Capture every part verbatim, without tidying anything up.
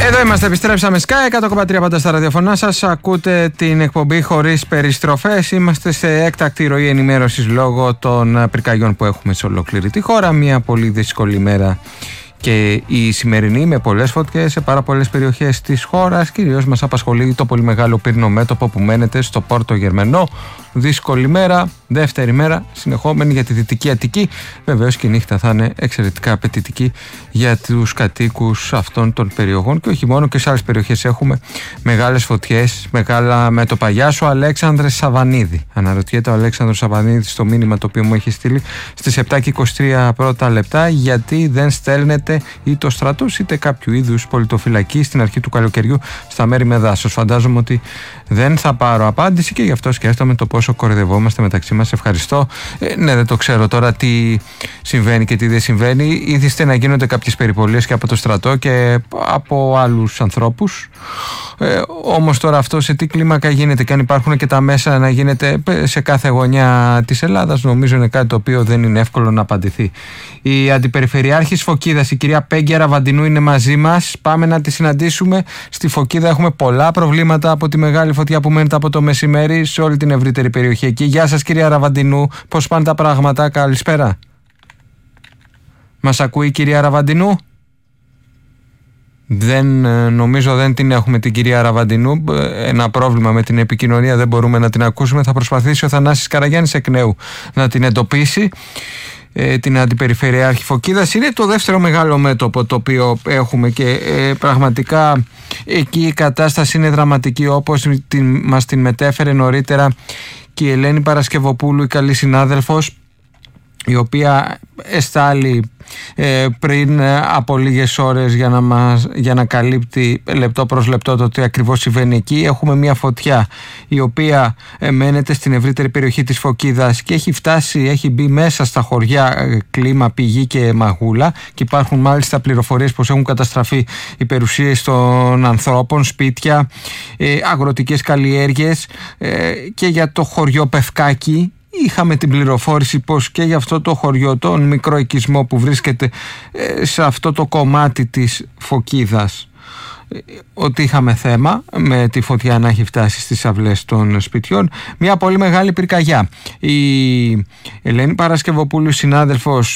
Εδώ είμαστε, επιστρέψαμε Sky εκατό κόμμα τρία πάντα στα ραδιοφωνά σας. Ακούτε την εκπομπή χωρίς περιστροφές. Είμαστε σε έκτακτη ροή ενημέρωσης λόγω των πυρκαγιών που έχουμε σε ολόκληρη τη χώρα. Μια πολύ δύσκολη μέρα και η σημερινή, με πολλές φωτιές σε πάρα πολλές περιοχές της χώρας. Κυρίως μας απασχολεί το πολύ μεγάλο πύρινο μέτωπο που μένεται στο Πόρτο Γερμενό. Δύσκολη μέρα, δεύτερη μέρα συνεχόμενη για τη Δυτική Αττική. Βεβαίως και η νύχτα θα είναι εξαιρετικά απαιτητική για τους κατοίκους αυτών των περιοχών και όχι μόνο, και σε άλλες περιοχές έχουμε μεγάλες φωτιές, μεγάλα μέτωπα. Γεια σου, Αλέξανδρε Σαβανίδη. Αναρωτιέται ο Αλέξανδρος Σαβανίδης στο μήνυμα το οποίο μου έχει στείλει στις επτά και είκοσι τρία πρώτα λεπτά, γιατί δεν στέλνετε είτε ο στρατός είτε κάποιο είδους πολιτοφυλακή στην αρχή του καλοκαιριού στα μέρη με δάσος. Φαντάζομαι ότι δεν θα πάρω απάντηση και γι' αυτό σκέφτομαι το πόσο κοροϊδευόμαστε μεταξύ μας. Ευχαριστώ. Ε, ναι, δεν το ξέρω τώρα τι συμβαίνει και τι δεν συμβαίνει. Ήθιστε να γίνονται κάποιες περιπολίες και από το στρατό και από άλλους ανθρώπους. Ε, όμως τώρα αυτό σε τι κλίμακα γίνεται και αν υπάρχουν και τα μέσα να γίνεται σε κάθε γωνιά της Ελλάδας, νομίζω είναι κάτι το οποίο δεν είναι εύκολο να απαντηθεί. Η Αντιπεριφερειάρχης Φωκίδας, η κυρία Πέγγια Ραβαντινού, είναι μαζί μας. Πάμε να τη συναντήσουμε. Στη Φωκίδα έχουμε πολλά προβλήματα από τη μεγάλη φωτιά που μένεται από το μεσημέρι σε όλη την ευρύτερη περιοχή εκεί. Γεια σας, κυρία Ραβαντινού. Πώς πάνε τα πράγματα? Καλησπέρα. Μας ακούει η κυρία Ραβαντινού? Δεν, νομίζω δεν την έχουμε την κυρία Ραβαντινού. Ένα πρόβλημα με την επικοινωνία, δεν μπορούμε να την ακούσουμε. Θα προσπαθήσει ο Θανάσης Καραγιάννης εκ νέου να την εντοπίσει. Ε, την Αντιπεριφερειάρχη Φωκίδας. Είναι το δεύτερο μεγάλο μέτωπο το οποίο έχουμε και ε, πραγματικά εκεί η κατάσταση είναι δραματική, όπως την, μας την μετέφερε νωρίτερα και η Ελένη Παρασκευοπούλου, η καλή συνάδελφος, η οποία εστάλει ε, πριν ε, από λίγες ώρες για να, μας, για να καλύπτει λεπτό προς λεπτό το τι ακριβώς συμβαίνει εκεί. Έχουμε μια φωτιά η οποία ε, μένεται στην ευρύτερη περιοχή της Φωκίδας και έχει φτάσει, έχει μπει μέσα στα χωριά ε, Κλίμα, Πηγή και Μαγούλα, και υπάρχουν μάλιστα πληροφορίες πως έχουν καταστραφεί οι περιουσίες των ανθρώπων, σπίτια, ε, αγροτικές καλλιέργειες, ε, και για το χωριό Πευκάκι είχαμε την πληροφόρηση πως και για αυτό το χωριό, τον μικρό οικισμό που βρίσκεται σε αυτό το κομμάτι της Φωκίδας, ότι είχαμε θέμα με τη φωτιά να έχει φτάσει στις αυλές των σπιτιών. Μια πολύ μεγάλη πυρκαγιά. Η Ελένη Παρασκευοπούλου, συνάδελφος,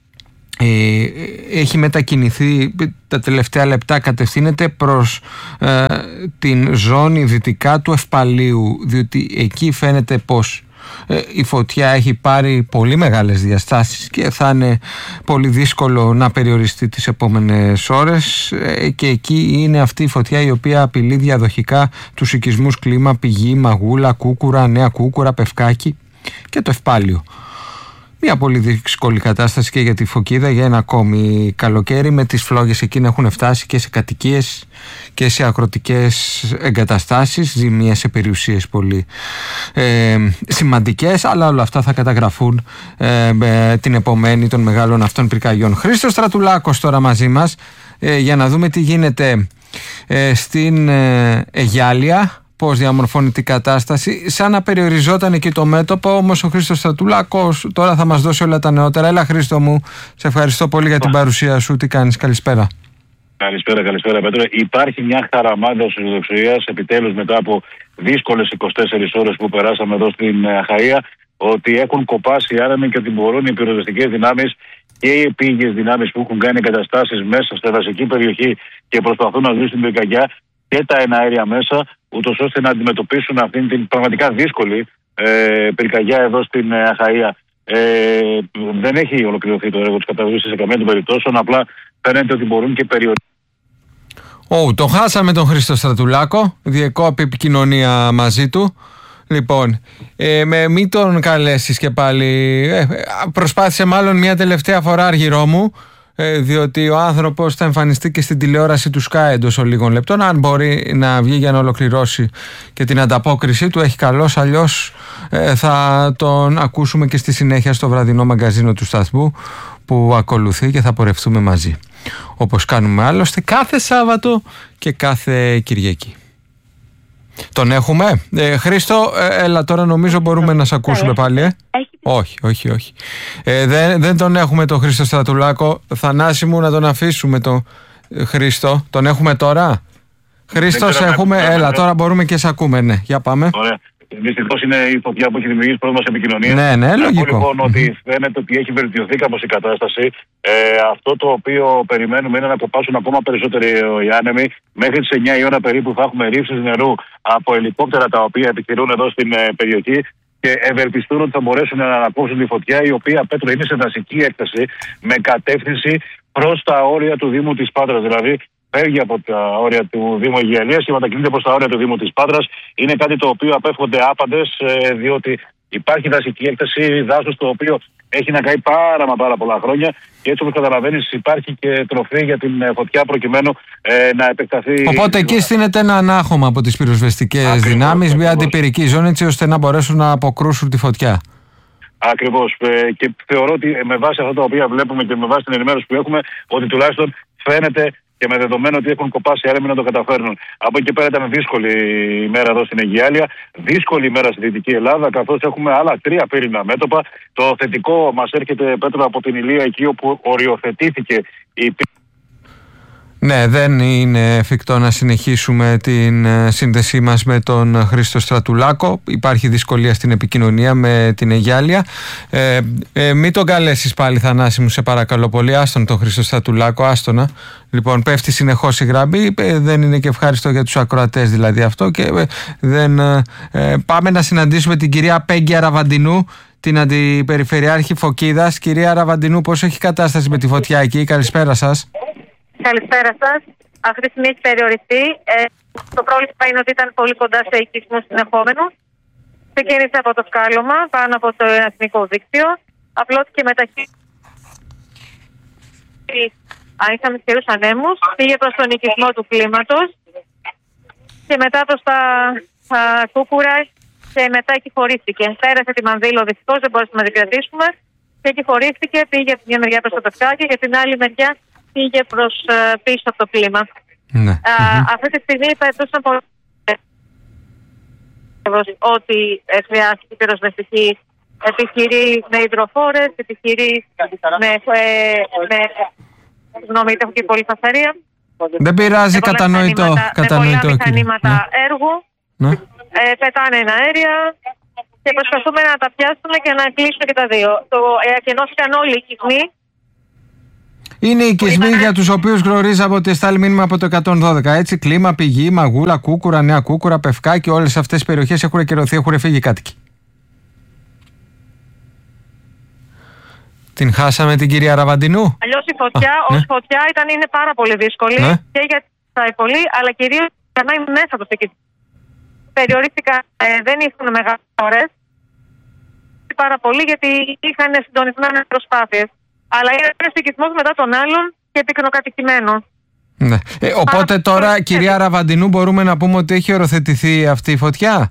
Ε, έχει μετακινηθεί τα τελευταία λεπτά, κατευθύνεται προς ε, την ζώνη δυτικά του Ευπαλίου, διότι εκεί φαίνεται πως ε, η φωτιά έχει πάρει πολύ μεγάλες διαστάσεις και θα είναι πολύ δύσκολο να περιοριστεί τις επόμενες ώρες, ε, και εκεί είναι αυτή η φωτιά η οποία απειλεί διαδοχικά τους οικισμούς Κλίμα, Πηγή, Μαγούλα, Κούκουρα, Νέα Κούκουρα, Πευκάκι και το Ευπάλιο. Μια πολύ δύσκολη κατάσταση και για τη Φωκίδα για ένα ακόμη καλοκαίρι, με τις φλόγες εκεί να έχουν φτάσει και σε κατοικίες και σε αγροτικές εγκαταστάσεις, ζημίες σε περιουσίες πολύ ε, σημαντικές, αλλά όλα αυτά θα καταγραφούν ε, με την επομένη των μεγάλων αυτών πυρκαγιών. Χρήστος Στρατουλάκος τώρα μαζί μας ε, για να δούμε τι γίνεται ε, στην ε, Αιγιάλια, πώς διαμορφώνει την κατάσταση, σαν να περιοριζόταν εκεί το μέτωπο. Όμως ο Χρήστος Στρατουλάκος τώρα θα μας δώσει όλα τα νεότερα. Έλα, Χρήστο μου, σε ευχαριστώ πολύ για την παρουσία σου. Τι κάνεις? Καλησπέρα. Καλησπέρα, καλησπέρα Πέτρο. Υπάρχει μια χαραμάδα αισιοδοξίας επιτέλους μετά από δύσκολες είκοσι τέσσερις ώρες που περάσαμε εδώ στην Αχαΐα, ότι έχουν κοπάσει οι άνεμοι και ότι μπορούν οι πυροσβεστικές δυνάμεις και οι επίγειες δυνάμεις που έχουν κάνει εγκαταστάσεις μέσα στη δασική περιοχή και προσπαθούν να βρουν την πυρκαγιά, και τα εναέρια μέσα, ούτως ώστε να αντιμετωπίσουν αυτήν την πραγματικά δύσκολη ε, πυρκαγιά εδώ στην Αχαΐα. Ε, δεν έχει ολοκληρωθεί το έργο της καταβολής σε καμία των περιπτώσεων, απλά φαίνεται ότι μπορούν και περιορίζουν. Ω, τον χάσαμε τον Χρήστο Στρατουλάκο, διεκόπη επικοινωνία μαζί του. Λοιπόν, ε, με μην τον καλέσεις και πάλι, ε, προσπάθησε μάλλον μια τελευταία φορά, Αργυρό μου, ε, διότι ο άνθρωπος θα εμφανιστεί και στην τηλεόραση του Sky εντός λίγων λεπτών. Αν μπορεί να βγει για να ολοκληρώσει και την ανταπόκριση του, έχει καλώς, αλλιώς ε, θα τον ακούσουμε και στη συνέχεια στο βραδινό μαγκαζίνο του σταθμού που ακολουθεί και θα πορευτούμε μαζί, όπως κάνουμε άλλωστε κάθε Σάββατο και κάθε Κυριακή. Τον έχουμε. Ε, Χρήστο, ε, έλα τώρα, νομίζω μπορούμε να σε ακούσουμε πάλι. Ε. Όχι, όχι, όχι. Ε, δεν, δεν τον έχουμε τον Χρήστο Στρατουλάκο. Θανάση μου, να τον αφήσουμε το, Χρήστο, τον έχουμε τώρα. Χρήστο, έχουμε. Έλα, έλα, τώρα μπορούμε και σε ακούμε. Ναι, για πάμε. Ωραία. Δυστυχώς είναι η φωτιά που έχει δημιουργήσει πρόβλημα σε επικοινωνία. Ναι, ναι, λογικό. Λοιπόν, ότι φαίνεται ότι έχει βελτιωθεί κάπως η κατάσταση. Ε, αυτό το οποίο περιμένουμε είναι να κοπάσουν ακόμα περισσότεροι οι άνεμοι. Μέχρι τις εννιά η ώρα περίπου θα έχουμε ρήψεις νερού από ελικόπτερα τα οποία επιχειρούν εδώ στην ε, περιοχή. Και ευελπιστούν ότι θα μπορέσουν να ανακόψουν τη φωτιά, η οποία, Πέτρο, είναι σε δασική έκταση με κατεύθυνση προς τα όρια του Δήμου της Πάτρας. Δηλαδή, φεύγει από τα όρια του Δήμου Αιγιαλίας και μετακινείται προς τα όρια του Δήμου της Πάτρας. Είναι κάτι το οποίο απέφχονται άπαντες, διότι υπάρχει δασική έκταση, δάσος το οποίο έχει να καεί πάρα μα πάρα πολλά χρόνια. Και έτσι, όπως καταλαβαίνεις, υπάρχει και τροφή για την φωτιά προκειμένου ε, να επεκταθεί. Οπότε εκεί στείνεται ένα ανάχωμα από τις πυροσβεστικές δυνάμεις, μια αντιπυρική ζώνη, έτσι ώστε να μπορέσουν να αποκρούσουν τη φωτιά. Ακριβώς. Ε, και θεωρώ ότι με βάση αυτά τα οποία βλέπουμε και με βάση την ενημέρωση που έχουμε, ότι τουλάχιστον φαίνεται και με δεδομένο ότι έχουν κοπάσει έρευνοι να το καταφέρνουν. Από εκεί πέρα ήταν δύσκολη ημέρα εδώ στην Αιγιάλια, δύσκολη ημέρα στη Δυτική Ελλάδα, καθώς έχουμε άλλα τρία πύρινα μέτωπα. Το θετικό μας έρχεται, Πέτρο, από την Ηλία, εκεί όπου οριοθετήθηκε η. Ναι, δεν είναι εφικτό να συνεχίσουμε την σύνδεσή μας με τον Χρήστο Στρατουλάκο. Υπάρχει δυσκολία στην επικοινωνία με την Αιγιάλια. Ε, ε, μην τον καλέσεις πάλι, Θανάση μου, σε παρακαλώ πολύ. Άστον τον Χρήστο Στρατουλάκο, άστονα. Λοιπόν, πέφτει συνεχώς η γραμμή. Ε, δεν είναι και ευχάριστο για τους ακροατές δηλαδή αυτό. Και ε, δεν, ε, πάμε να συναντήσουμε την κυρία Πέγγι Αραβαντινού, την Αντιπεριφερειάρχη Φωκίδας. Κυρία Αραβαντινού, πώς έχει κατάσταση με τη φωτιά εκεί? Καλησπέρα σας. Καλησπέρα σας. Αυτή τη στιγμή έχει περιοριστεί. Ε, το πρόβλημα είναι ότι ήταν πολύ κοντά σε οικισμούς συνεχόμενους. Ξεκίνησε από το σκάλωμα πάνω από το εθνικό δίκτυο. Απλώθηκε μεταχείριση. Αν είχαμε ισχυρούς ανέμους, πήγε προς τον οικισμό του κλίματος και μετά προς τα α, Κούκουρα και μετά εκχωρήθηκε. Πέρασε τη Μανδύλο, δυστυχώς δεν μπορούσαμε να την κρατήσουμε και εκχωρήθηκε, πήγε από τη μια μεριά προς το Πευκάκι και την άλλη μεριά πήγε προς uh, πίσω από το κλίμα. Ναι. Uh, mm-hmm. Αυτή τη στιγμή πετούσαν πολύ ότι ε, χρειάστηκε η πυροσβεστική επιχειρεί με υδροφόρες, επιχειρεί με... Ε, με συγγνώμη, έχω και πολύ φασαρία. Δεν πειράζει, κατανοητό. Με πολλά μηχανήματα ναι. έργου. Ναι. Ε, πετάνε αέρια και προσπαθούμε να τα πιάσουμε και να κλείσουμε και τα δύο. Το, ε, και ενώθηκαν όλοι οι οικισμοί. Είναι οι οικισμοί για τους οποίους γνωρίζαμε ότι εστάλει μήνυμα από το εκατόν δώδεκα. Έτσι, κλίμα, πηγή, Μαγούλα, Κούκουρα, Νέα Κούκουρα, Πευκάκι, όλες αυτές οι περιοχές έχουν ακυρωθεί, έχουν φύγει κάτοικοι. Την χάσαμε την κυρία Αραβαντινού. Αλλιώς η φωτιά, Α, ως ναι. φωτιά ήταν, είναι πάρα πολύ δύσκολη ναι. και για τα υπολή, αλλά κυρίως περνάει μέσα από το οικισμό. Περιορίστηκαν, ε, δεν ήσουν μεγάλες ώρες. Πάρα πολύ γιατί είχαν συντονισμένες προσπάθειες. Αλλά είναι ένας οικισμός μετά τον άλλον και πυκνοκατοικημένο. Ναι. Ε, οπότε Άρα, τώρα, κυρία Αραβαντινού, μπορούμε να πούμε ότι έχει οροθετηθεί αυτή η φωτιά.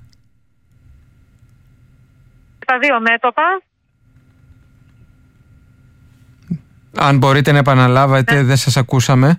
Τα δύο μέτωπα. Αν μπορείτε να επαναλάβετε, ναι. δεν σας ακούσαμε.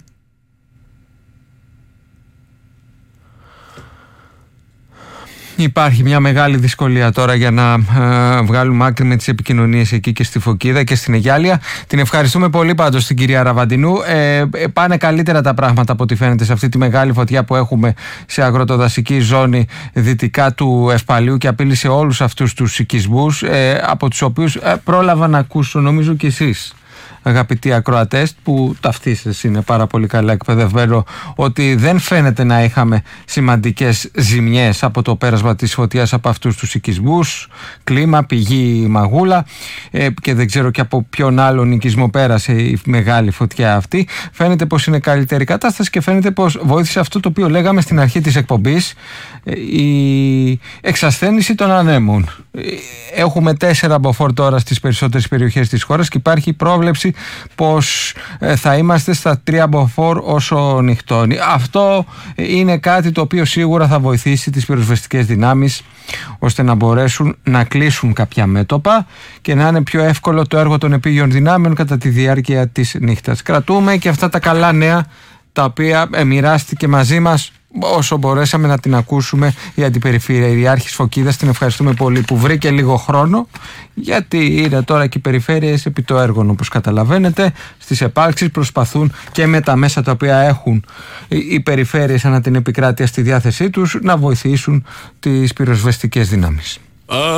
Υπάρχει μια μεγάλη δυσκολία τώρα για να ε, βγάλουμε άκρη με τις επικοινωνίες εκεί και στη Φωκίδα και στην Αιγιάλια. Την ευχαριστούμε πολύ πάντως την κυρία Αραβαντινού. Ε, πάνε καλύτερα τα πράγματα από ό,τι φαίνεται σε αυτή τη μεγάλη φωτιά που έχουμε σε αγροτοδασική ζώνη δυτικά του Ευπαλίου και απείλησε όλους αυτούς τους οικισμούς ε, από τους οποίους ε, πρόλαβα να ακούσω νομίζω και εσείς, αγαπητοί ακροατές, που ταυτίσες είναι πάρα πολύ καλά εκπαιδευμένο, ότι δεν φαίνεται να είχαμε σημαντικές ζημιές από το πέρασμα της φωτιάς από αυτούς τους οικισμούς, κλίμα, πηγή, Μαγούλα ε, και δεν ξέρω και από ποιον άλλον οικισμό πέρασε η μεγάλη φωτιά αυτή. Φαίνεται πως είναι καλύτερη κατάσταση και φαίνεται πως βοήθησε αυτό το οποίο λέγαμε στην αρχή της εκπομπής, ε, η εξασθένηση των ανέμων. Έχουμε τέσσερα μποφόρ τώρα στις περισσότερες περιοχές της χώρας και υπάρχει πρόβλεψη πως θα είμαστε στα τρία μποφόρ όσο νυχτώνει. Αυτό είναι κάτι το οποίο σίγουρα θα βοηθήσει τις πυροσβεστικές δυνάμεις ώστε να μπορέσουν να κλείσουν κάποια μέτωπα και να είναι πιο εύκολο το έργο των επίγειων δυνάμεων κατά τη διάρκεια της νύχτας. Κρατούμε και αυτά τα καλά νέα τα οποία μοιράστηκε μαζί μας όσο μπορέσαμε να την ακούσουμε, η Αντιπεριφερειάρχης Φωκίδας, την ευχαριστούμε πολύ που βρήκε λίγο χρόνο, γιατί είναι τώρα και οι περιφέρειες επί το έργο, όπως καταλαβαίνετε. Στις επάρξεις προσπαθούν και με τα μέσα τα οποία έχουν οι περιφέρειες ανά την επικράτεια στη διάθεσή τους να βοηθήσουν τις πυροσβεστικές δυνάμεις.